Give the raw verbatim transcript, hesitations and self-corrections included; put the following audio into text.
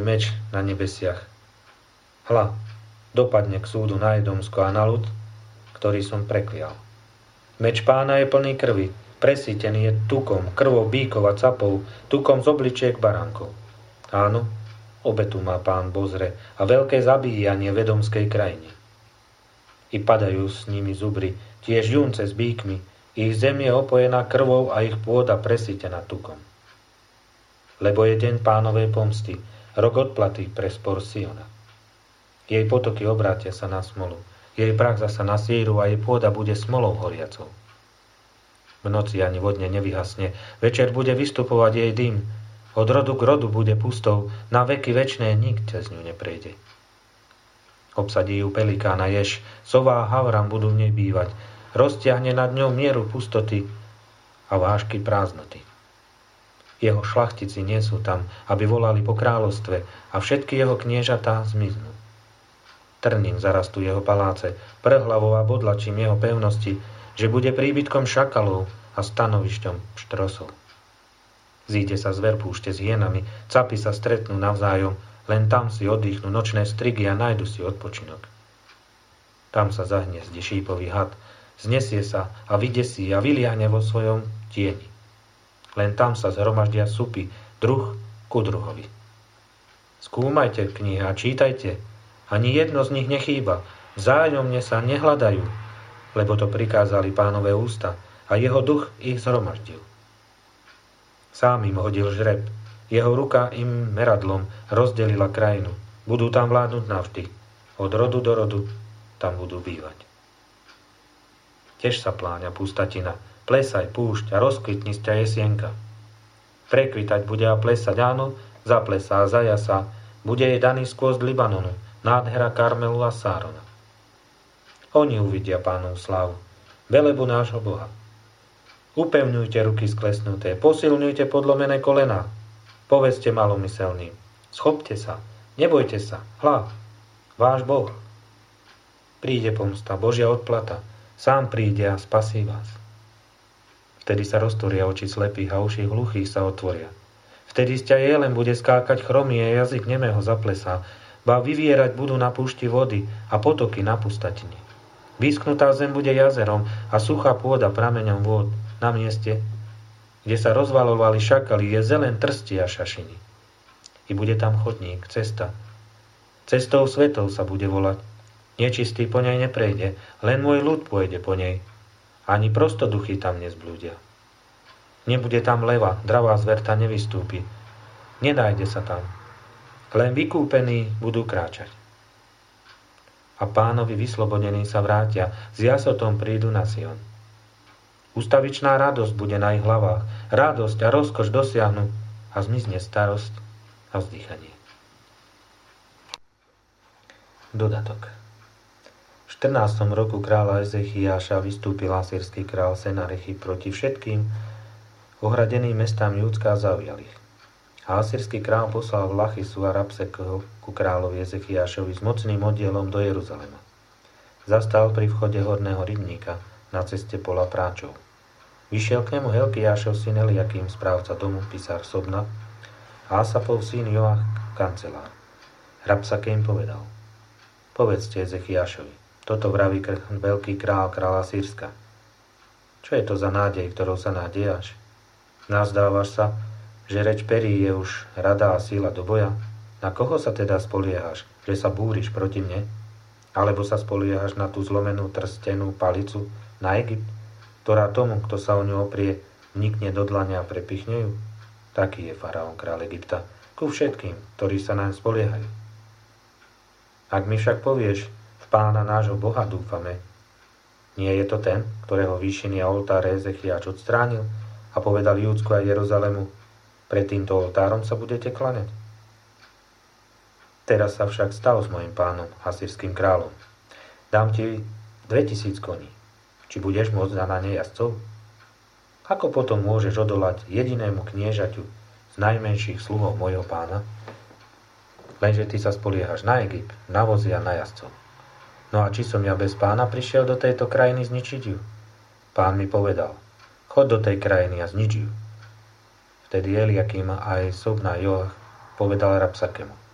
meč na nebesiach. Hľa, dopadne k súdu na Edomsko a na ľud, ktorý som preklial. Meč Pána je plný krvi, presýtený je tukom, krvou bíkov a capov, tukom z obličiek baránkov. Áno, obetu má Pán Bozre a veľké zabíjanie v Edomskej krajine. I padajú s nimi zubry, tiež junce s bíkmi, ich zem je opojená krvou a ich pôda presýtená tukom. Lebo je deň Pánovej pomsty, rok odplaty pre spor Siona. Jej potoky obrátia sa na smolu, jej prach zasa na síru a jej pôda bude smolou horiacou. V noci ani vodne nevyhasne, večer bude vystupovať jej dym, od rodu k rodu bude pustou, na veky večné nik cez ňu neprejde. Obsadí ju pelikána jež, sová a havran budú v nej bývať, roztiahne nad ňou mieru pustoty a vážky prázdnoty. Jeho šlachtici nie sú tam, aby volali po kráľovstve a všetky jeho kniežatá zmiznú. Trním zarastú jeho paláce, prhlavou a bodlačím jeho pevnosti, že bude príbytkom šakalov a stanovišťom štrosov. Zíde sa zver púšte s hienami, capy sa stretnú navzájom, len tam si oddychnú nočné strigy a nájdu si odpočinok. Tam sa zahniezdi šípový had, znesie sa a vydesí a vyliahne vo svojom tieni. Len tam sa zhromaždia supy, druh ku druhovi. Skúmajte knihy a čítajte, ani jedno z nich nechýba, vzájomne sa nehľadajú, lebo to prikázali Pánové ústa a jeho duch ich zhromaždil. Sám im hodil žreb, jeho ruka im meradlom rozdelila krajinu. Budú tam vládnuť navždy, od rodu do rodu tam budú bývať. Tiež sa pláňa pustatina, plesaj púšť a rozkvitni sťa jesienka. Prekvitať bude a plesať, áno, zaplesá a zajasá, bude jej daný skôst Libanonu, nádhera Karmelu a Sárona. Oni uvidia Pánov slávu, velebu nášho Boha. Upevňujte ruky sklesnuté, posilňujte podlomené kolená, povedzte malomyselným, schopte sa, nebojte sa, hľa, váš Boh. Príde pomsta, Božia odplata, sám príde a spasí vás. Vtedy sa roztvoria oči slepých a uši hluchých sa otvoria. Vtedy z ťa jelem bude skákať chromý a jazyk nemého zaplesá, ba vyvierať budú na púšti vody a potoky na pustatine. Vyschnutá zem bude jazerom a suchá pôda prameňom vôd. Na mieste, kde sa rozvalovali šakali, je zelen trsti a šašiny. I bude tam chodník, cesta. Cestou svetov sa bude volať. Nečistý po nej neprejde, len môj ľud pôjde po nej. Ani prostoduchy tam nezblúdia. Nebude tam leva, dravá zverta nevystúpi. Nenájde sa tam. Len vykúpení budú kráčať. A Pánovi vyslobodení sa vrátia, s jasotom prídu na Sion. Ustavičná radosť bude na ich hlavách, radosť a rozkoš dosiahnu a zmizne starosť a vzdychanie. Dodatok. V štrnástom roku kráľa Ezechiáša vystúpil asýrsky král Senarechib proti všetkým ohradeným mestám Júdska a zaujal ich. A asýrsky král poslal Lachisu a Rabsekeho ku kráľovi Ezechiášovi s mocným oddielom do Jeruzalema. Zastal pri vchode horného rybníka na ceste pola práčov. Vyšiel k nemu Helkiášov syn Eliakim, správca domu, pisár Sobna, a Asapov syn Joach, kancelár. Rabsake im povedal: Povedzte Ezechiášovi, toto vraví veľký král, kráľa Sýrska. Čo je to za nádej, ktorou sa nádejáš? Nazdávaš sa, že reč perí je už rada a síla do boja? Na koho sa teda spoliehaš, že sa búriš proti mne? Alebo sa spoliehaš na tú zlomenú trstenú palicu, na Egypt, ktorá tomu, kto sa o ňu oprie, vnikne do dlane a prepichne ju? Taký je faraón, kráľ Egypta, ku všetkým, ktorí sa naň spoliehajú. Ak mi však povieš, v Pána nášho Boha dúfame, nie je to ten, ktorého výšiny a oltáre Ezechiáš odstránil a povedal Júdsku a Jeruzalemu: pred týmto oltárom sa budete klaňať? Teraz sa však stav s mojim pánom, asýrskym kráľom. Dám ti dvetisíc koní. Či budeš môcť za na ne jazdcov? Ako potom môžeš odolať jedinému kniežaťu z najmenších sluhov mojho pána? Lenže ty sa spoliehaš na Egypt, na vozy a na jazdcov. No a či som ja bez pána prišiel do tejto krajiny zničiť ju? Pán mi povedal: chod do tej krajiny a znič ju. Vtedy Eliakim a aj Sobna Joach povedal Rabsakemu: